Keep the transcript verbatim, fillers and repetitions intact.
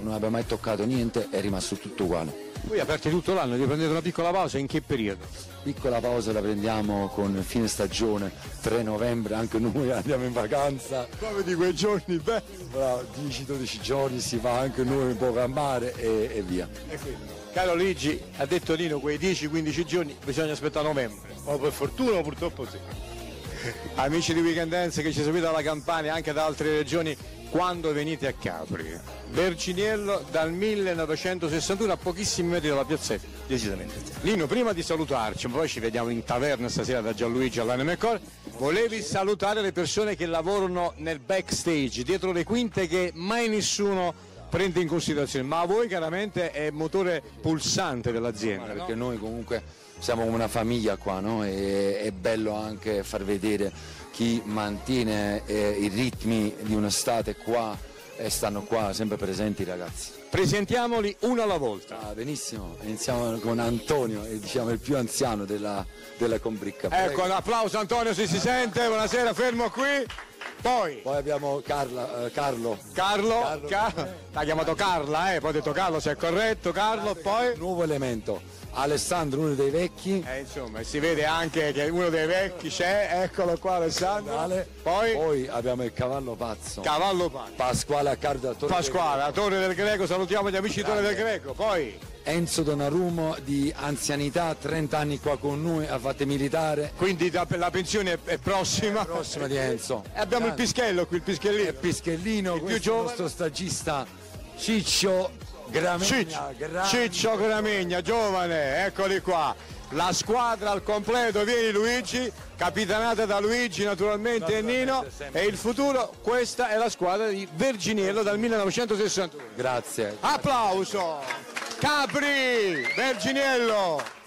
non abbiamo mai toccato niente, è rimasto tutto uguale. Voi aperti tutto l'anno, vi prendete una piccola pausa, in che periodo? Piccola pausa la prendiamo con fine stagione, tre novembre, anche noi andiamo in vacanza. Come di quei giorni, beh. dieci dodici giorni si va anche noi un po' a mare e, e via. E quindi, caro Luigi, ha detto Nino, quei dieci quindici giorni bisogna aspettare novembre. O per fortuna o purtroppo sì. Amici di Weekend Dance che ci seguite dalla Campania e anche da altre regioni, quando venite a Capri, Verciniello dal millenovecentosessantuno a pochissimi metri dalla piazzetta. Decisamente. Lino, prima di salutarci, poi ci vediamo in taverna stasera da Gianluigi all'Anime Core, volevi salutare le persone che lavorano nel backstage, dietro le quinte, che mai nessuno prende in considerazione, ma voi chiaramente è motore pulsante dell'azienda. Perché no? noi comunque siamo una famiglia qua, no? E è bello anche far vedere chi mantiene eh, i ritmi di un'estate qua e stanno qua sempre presenti i ragazzi. Presentiamoli uno alla volta. Ah, benissimo, iniziamo con Antonio, eh, diciamo il più anziano della, della Combricca. Ecco, un applauso Antonio se si sente, buonasera, fermo qui. Poi, Poi abbiamo Carla, eh, Carlo. Carlo, Carlo. Car- l'ha chiamato Carla, eh, poi ha detto Carlo se è corretto, Carlo, poi... Nuovo elemento. Alessandro, uno dei vecchi. Eh, insomma, si vede anche che uno dei vecchi c'è, eccolo qua Alessandro. Poi, Poi abbiamo il cavallo pazzo. Cavallo Pazzo. Pasquale Accardo, attore Pasquale, a Torre del Greco, salutiamo gli amici di Torre del Greco. Poi, Enzo Donnarumo di anzianità, trenta anni qua con noi, ha fatto militare. quindi da- la pensione è, è prossima. Prossima di Enzo. E abbiamo il pischello qui, il pischellino. E Pischellino, Il più questo è il giovane. nostro stagista Ciccio Gramegna. Ciccio, grande. Ciccio Gramegna, giovane, eccoli qua. La squadra al completo, vieni Luigi, capitanata da Luigi naturalmente e Nino, e il futuro, questa è la squadra di Verginiello dal millenovecentosessantuno. Grazie. Applauso! Capri, Verginiello!